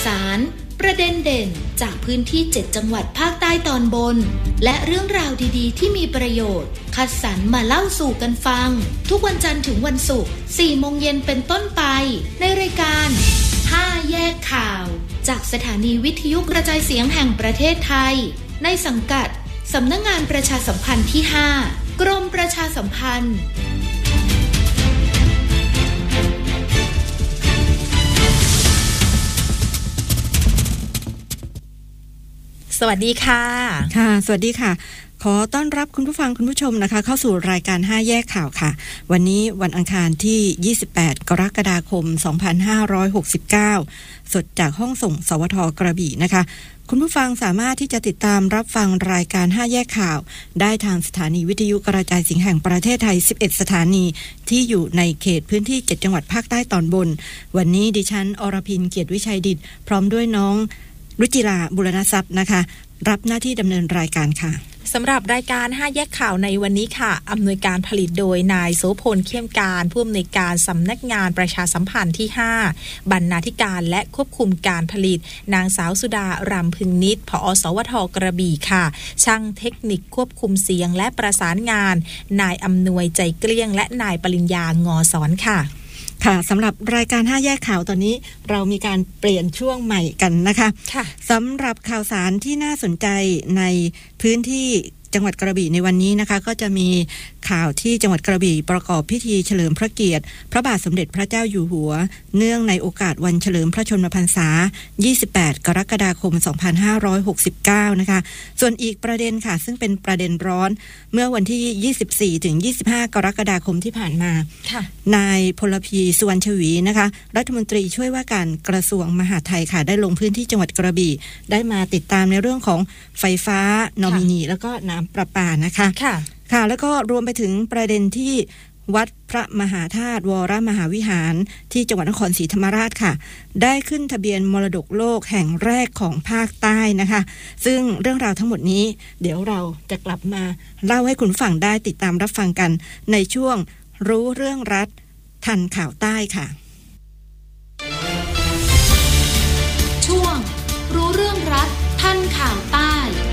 สารประเด็นเด่นจากพื้นที่7จังหวัดภาคใต้ตอนบนและเรื่องราวดีๆที่มีประโยชน์คัดสรรมาเล่าสู่กันฟังทุกวันจันทร์ถึงวันศุกร์ 4 โมงเย็นเป็นต้นไปในรายการ5แยกข่าวจากสถานีวิทยุกระจายเสียงแห่งประเทศไทยในสังกัดสำนักงานประชาสัมพันธ์ที่5กรมประชาสัมพันธ์สวัสดีค่ะค่ะสวัสดีค่ะขอต้อนรับคุณผู้ฟังคุณผู้ชมนะคะเข้าสู่รายการ5แยกข่าวค่ะวันนี้วันอังคารที่28กรกฎาคม2569สดจากห้องส่งสวทกระบี่นะคะคุณผู้ฟังสามารถที่จะติดตามรับฟังรายการ5แยกข่าวได้ทางสถานีวิทยุกระจายเสียงแห่งประเทศไทย11สถานีที่อยู่ในเขตพื้นที่7จังหวัดภาคใต้ตอนบนวันนี้ดิฉันอรพินเกียรติวิชัยดิษฐ์พร้อมด้วยน้องรุจิราบุรณทรัพย์นะคะรับหน้าที่ดำเนินรายการค่ะสำหรับรายการ5แยกข่าวในวันนี้ค่ะอำนวยการผลิตโดยนายโสพลเข้มการผู้อำนวยการสำนักงานประชาสัมพันธ์ที่5บรรณาธิการและควบคุมการผลิตนางสาวสุดารำพึงนิตผอ.สวทกระบี่ค่ะช่างเทคนิคควบคุมเสียงและประสานงานนายอำนวยใจเกลี้ยงและนายปริญญางอสอนค่ะค่ะสำหรับรายการ5แยกข่าวตอนนี้เรามีการเปลี่ยนช่วงใหม่กันนะคะสำหรับข่าวสารที่น่าสนใจในพื้นที่จังหวัดกระบี่ในวันนี้นะคะก็จะมีข่าวที่จังหวัดกระบี่ประกอบพิธีเฉลิมพระเกียรติพระบาทสมเด็จพระเจ้าอยู่หัวเนื่องในโอกาสวันเฉลิมพระชนมพรรษา28กรกฎาคม2569นะคะส่วนอีกประเด็นค่ะซึ่งเป็นประเด็นร้อนเมื่อวันที่24ถึง25กรกฎาคมที่ผ่านมานายพลพีสุวรรณชวีนะคะรัฐมนตรีช่วยว่าการกระทรวงมหาดไทยค่ะได้ลงพื้นที่จังหวัดกระบี่ได้มาติดตามในเรื่องของไฟฟ้านอมินีแล้วก็น้ำประปานะคะค่ะแล้วก็รวมไปถึงประเด็นที่วัดพระมหาธาตุวรมหาวิหารที่จังหวัดนครศรีธรรมราชค่ะได้ขึ้นทะเบียนมรดกโลกแห่งแรกของภาคใต้นะคะซึ่งเรื่องราวทั้งหมดนี้เดี๋ยวเราจะกลับมาเล่าให้คุณฟังได้ติดตามรับฟังกันในช่วงรู้เรื่องรัฐทันข่าวใต้ค่ะช่วงรู้เรื่องรัฐทันข่าวใต้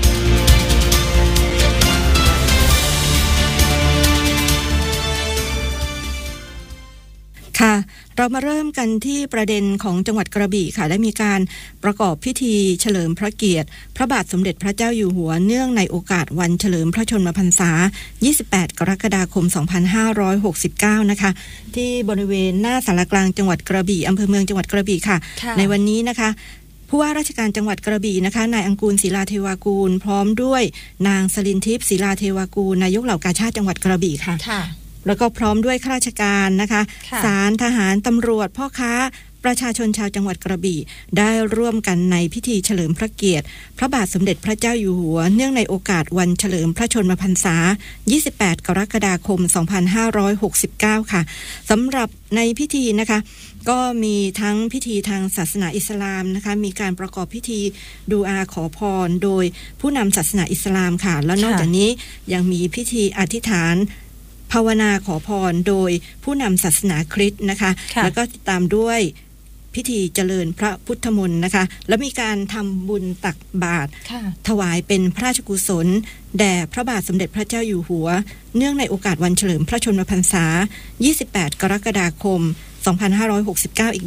ค่ะเรามาเริ่มกันที่ประเด็นของจังหวัดกระบี่ค่ะได้มีการประกอบพิธีเฉลิมพระเกียรติพระบาทสมเด็จพระเจ้าอยู่หัวเนื่องในโอกาสวันเฉลิมพระชนมพรรษา28กรกฎาคม2569นะคะที่บริเวณหน้าศาลากลางจังหวัดกระบี่อำเภอเมืองจังหวัดกระบี่ค่ะในวันนี้นะคะผู้ว่าราชการจังหวัดกระบี่นะคะนายอังกูลศิลาเทวากูลพร้อมด้วยนางสลินทิพย์ศิลาเทวากูลนายกเหล่ากาชาดจังหวัดกระบี่ค่ะแล้วก็พร้อมด้วยข้าราชการนะคะศาลทหารตำรวจพ่อค้าประชาชนชาวจังหวัดกระบี่ได้ร่วมกันในพิธีเฉลิมพระเกียรติพระบาทสมเด็จพระเจ้าอยู่หัวเนื่องในโอกาสวันเฉลิมพระชนมพรรษา28กรกฎาคม2569ค่ะสำหรับในพิธีนะคะก็มีทั้งพิธีทางศาสนาอิสลามนะคะมีการประกอบพิธีดูอาขอพรโดยผู้นำศาสนาอิสลามค่ะแล้วนอกจากนี้ยังมีพิธีอธิษฐานภาวนาขอพรโดยผู้นำศาสนาคริสต์นะคะแล้วก็ติดตามด้วยพิธีเจริญพระพุทธมนต์นะคะแล้วมีการทำบุญตักบาตรถวายเป็นพระราชกุศลแด่พระบาทสมเด็จพระเจ้าอยู่หัวเนื่องในโอกาสวันเฉลิมพระชนมพรรษา28กรกฎาคม2569อีก